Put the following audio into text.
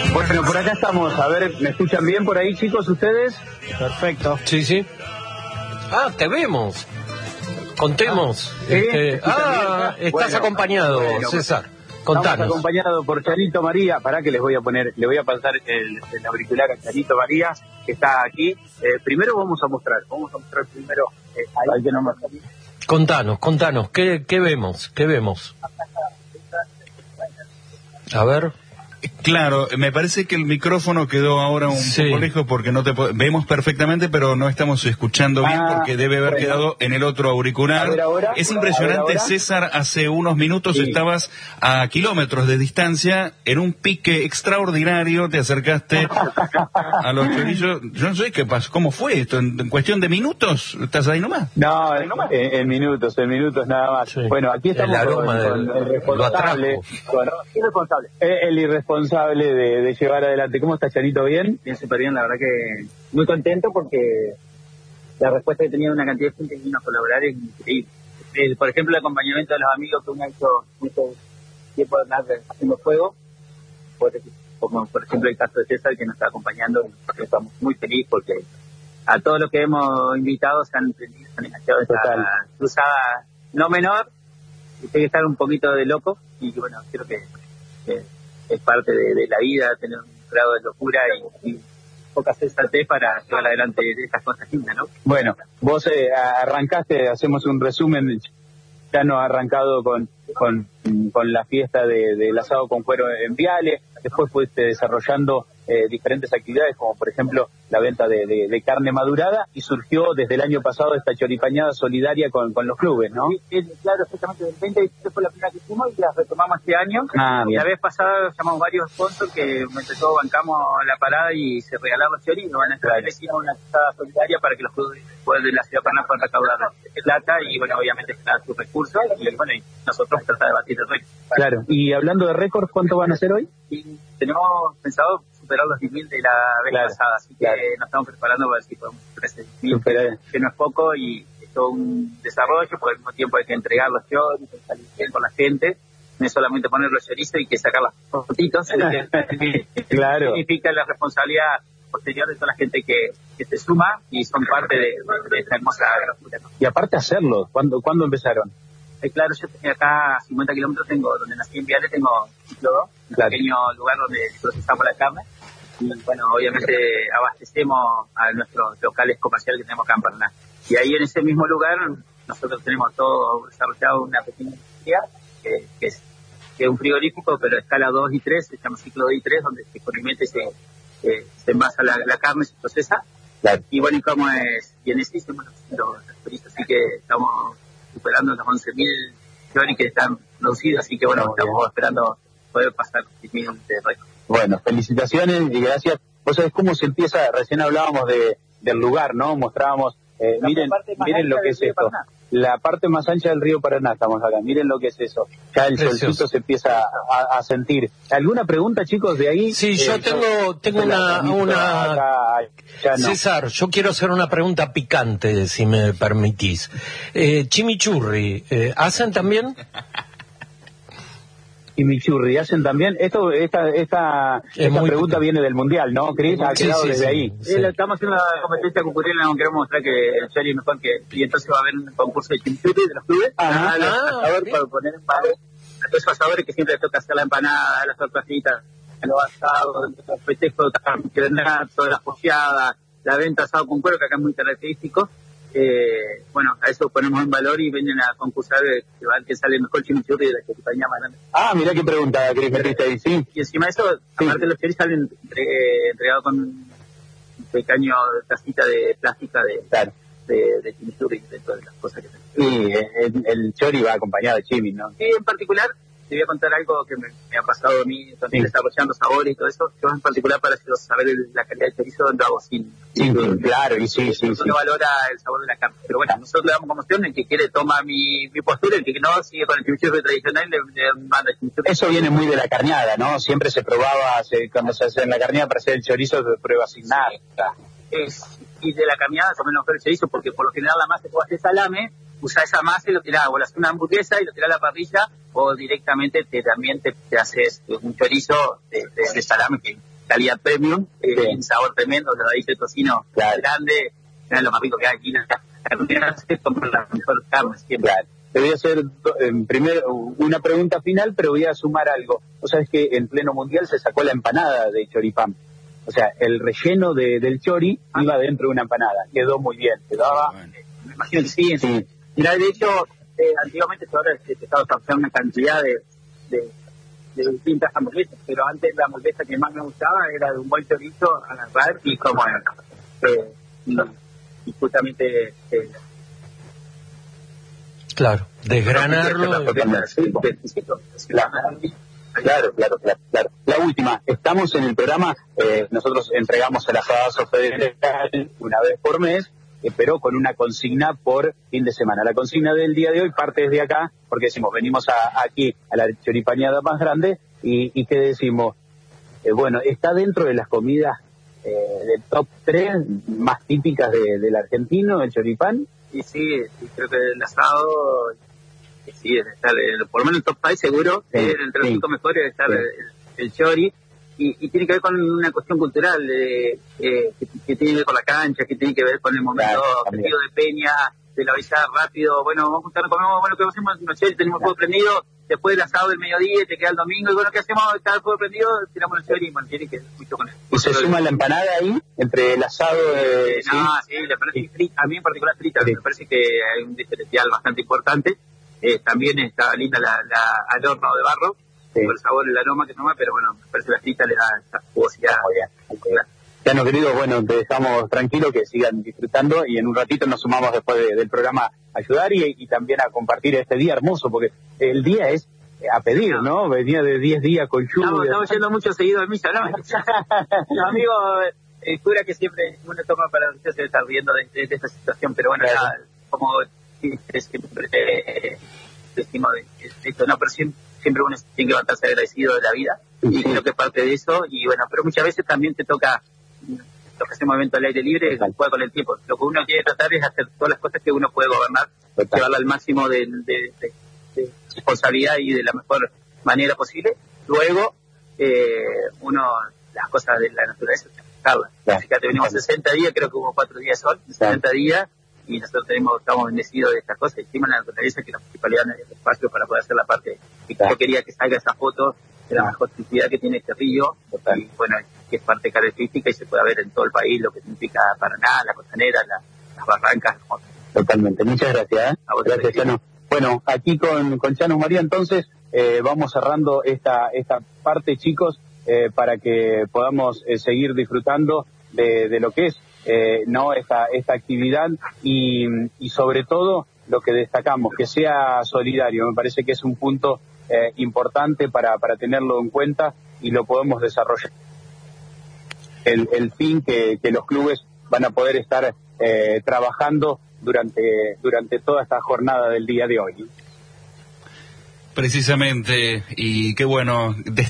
Bueno, por acá estamos. A ver, ¿me escuchan bien por ahí, chicos, ustedes? Perfecto. Sí, sí. Ah, te vemos. Contemos. Estás estás acompañado, César. Contanos. Estamos acompañados por Charito María. Pará que le voy a pasar el auricular a Charito María, que está aquí. Primero vamos a mostrar primero ahí que no me salí. Contanos, ¿qué vemos? A ver. Claro, me parece que el micrófono quedó ahora un poco lejos porque no te vemos perfectamente, pero no estamos escuchando bien porque debe haber quedado en el otro auricular. Es impresionante, César, hace unos minutos estabas a kilómetros de distancia, en un pique extraordinario, te acercaste a los chorizos. Yo no sé qué pasó, ¿cómo fue esto? ¿En cuestión de minutos? ¿Estás ahí nomás? No, en minutos nada más. Sí. Bueno, aquí estamos con el responsable. El irresponsable de llevar adelante. ¿Cómo está, Chanito? ¿Bien? Bien, súper bien, la verdad que muy contento porque la respuesta que tenía una cantidad de gente que vino a colaborar es increíble. Por ejemplo, el acompañamiento de los amigos que uno ha hecho mucho tiempo haciendo fuego, como por ejemplo el caso de César, que nos está acompañando. Estamos muy felices porque a todos los que hemos invitado se han enganchado esta cruzada no menor, y hay que estar un poquito de loco, y bueno, creo que es parte de la vida, tener un grado de locura y poca sensatez para llevar adelante estas cosas lindas, ¿no? Bueno, vos arrancaste, hacemos un resumen, ya no ha arrancado con la fiesta del asado con cuero en Viale, después fuiste desarrollando diferentes actividades, como por ejemplo la venta de carne madurada, y surgió desde el año pasado esta choripañada solidaria con los clubes, ¿no? Sí, claro, exactamente. El 2017 fue la primera que hicimos y la retomamos este año. Y la vez pasada llamamos varios sponsors que entre todos bancamos la parada y se regalaron chorizos. Bueno, esta vez hicimos una cruzada solidaria para que los clubes de la ciudad de Paraná puedan recaudar plata y, bueno, obviamente generar sus recursos y, bueno, y nosotros tratar de batir el récord. Claro. Y hablando de récords, ¿cuánto van a hacer hoy? Y tenemos pensado superar los 10.000 de la vez pasada, así que nos estamos preparando para ver si podemos superar 10.000, que no es poco y es todo un desarrollo, porque al mismo tiempo hay que entregar los chorizos, salir bien con la gente, no es solamente poner los chorizos y que sacar las fotitos, claro. Significa la responsabilidad posterior de toda la gente que se suma y son parte de esta hermosa aventura, ¿no? Y aparte hacerlo, ¿cuándo empezaron? Claro, yo tengo acá a 50 kilómetros, donde nací en Viale, tengo un pequeño lugar donde procesamos la carne. Y bueno, obviamente abastecemos a nuestros locales comerciales que tenemos acá en Paraná. Y ahí en ese mismo lugar nosotros tenemos todo desarrollado, una pequeña industria que es un frigorífico, pero a escala 2 y 3, se llama ciclo 2 y 3, donde comúnmente se envasa la carne, se procesa. Claro. Y bueno, y como es bien así, hicimos los turistas, así que estamos superando los 11.000 choris que están producidos, así que bueno, estamos esperando poder pasar 10.000 de récord. Bueno, felicitaciones y gracias. Vos sabés cómo se empieza, recién hablábamos del lugar, ¿no? Mostrábamos, miren lo que es esto. La parte más ancha del río Paraná, estamos acá, miren lo que es eso. Ya el solcito se empieza a sentir. ¿Alguna pregunta, chicos, de ahí? Sí, yo tengo una... Acá, no. César, yo quiero hacer una pregunta picante, si me permitís. Chimichurri, ¿hacen también? Chimichurri, ¿hacen también? Esta pregunta viene del Mundial, ¿no, Cris? Ha quedado desde ahí. Sí. Estamos haciendo una competencia concurrente, no queremos mostrar que el chori es mejor y entonces va a haber un concurso de chimichurri de los clubes. A ver, para poner en valor a todos esos asadores que siempre les toca hacer la empanada, las tortas fritas, los asados, los festejos, todas las pocheadas, la venta asado con cuero, que acá es muy característico. Bueno, a eso ponemos en valor y vienen a concursar que sale mejor chimichurri de la choripañada más grande. Ah, mirá qué pregunta, Cris, metiste ahí, sí. Y encima de eso, aparte los choris salen entregados con un pequeño tacita de plástica de chimichurri, de todas las cosas que tenemos. Sí, el chori va acompañado de chimi, ¿no? Sí, en particular, te voy a contar algo que me ha pasado a mí, también desarrollando sabores y todo eso. Yo en particular, para saber la calidad del chorizo, lo hago sin claro, y sí. No valora el sabor de la carne. Pero bueno, nosotros le damos como opción, el que quiere toma mi postura, el que no sigue con el chimichurri tradicional, le manda el chimichurri. Eso viene muy de la carneada, ¿no? Siempre se probaba, cuando se hace en la carneada para hacer el chorizo, se prueba sin nada. Y de la carneada también lo mejor el chorizo, porque por lo general la masa que vos haces salame, usa esa masa y lo tirás, o le haces una hamburguesa y lo tirás a la parrilla, o directamente también te haces un chorizo de salame que calidad premium, un sabor tremendo, la raíz de tocino grande, es lo más rico que hay aquí. La mejor carne siempre. Te voy a hacer primero una pregunta final, pero voy a sumar algo. Vos sabés que en pleno mundial se sacó la empanada de choripán. O sea, el relleno del chori iba dentro de una empanada. Quedó muy bien. Quedaba, me imagino que sí. Mira, de hecho, antiguamente ahora se estaba usando una cantidad de distintas hamburguesas, pero antes la hamburguesa que más me gustaba era de un buen chorizo, agarrar y como y justamente claro, desgranarlo. Claro. La última, estamos en el programa, nosotros entregamos el asadazo federal una vez por mes, pero con una consigna por fin de semana. La consigna del día de hoy parte desde acá, porque decimos, venimos aquí a la choripaneada más grande, y ¿qué decimos? Bueno, está dentro de las comidas del top 3 más típicas del argentino, el choripán. Y sí, creo que el asado, sí, debe estar, por lo menos el top 5 seguro, entre los 5 mejores debe estar el chori, y tiene que ver con una cuestión cultural, que tiene que ver con la cancha, que tiene que ver con el momento festivo de peña, de la avisada rápido, bueno, vamos a juntarnos, comemos, bueno, ¿qué hacemos? No sé, tenemos fuego prendido, después del asado del mediodía, te queda el domingo, y bueno, ¿qué hacemos? Está el fuego prendido, tiramos el chori, y tiene que ver mucho con eso. ¿Y se suma la empanada ahí, entre el asado sí, le parece frita, a mí en particular frita, me parece que hay un diferencial bastante importante. También está linda al horno de barro, por el sabor y el aroma que toma, pero bueno, me parece que la frita le da esta jugosidad. Bueno, queridos, bueno, te dejamos tranquilo, que sigan disfrutando, y en un ratito nos sumamos después del programa a ayudar y también a compartir este día hermoso, porque el día es a pedir, ¿no? Venía de 10 días con lluvia. Estamos yendo mucho seguido a misa, ¿no? Los amigos, cura que siempre uno toma para se debe estar riendo de esta situación, pero bueno, ya, como siempre decimos esto, ¿no? Pero siempre uno tiene que levantarse agradecido de la vida, y creo que parte de eso, y bueno, pero muchas veces también te toca ese momento al aire libre, juega con el tiempo. Lo que uno quiere tratar es hacer todas las cosas que uno puede gobernar, llevarla al máximo de responsabilidad y de la mejor manera posible. Luego, las cosas de la naturaleza, fíjate, venimos 60 días, creo que hubo 4 días de sol, 60 días, y nosotros estamos bendecidos de estas cosas. Encima la naturaleza, que la municipalidad no hay espacio para poder hacer la parte. Y yo quería que salga esa foto de la mejor actividad que tiene este río, y bueno, que es parte característica y se puede ver en todo el país lo que significa Paraná, la costanera, las barrancas. Totalmente, muchas gracias. A vos, gracias, Chano. Bueno, aquí con Chano María, entonces, vamos cerrando esta parte, chicos, para que podamos seguir disfrutando de lo que es esta actividad, y sobre todo lo que destacamos, que sea solidario. Me parece que es un punto importante para tenerlo en cuenta, y lo podemos desarrollar. El fin que los clubes van a poder estar trabajando durante toda esta jornada del día de hoy. Precisamente, y qué bueno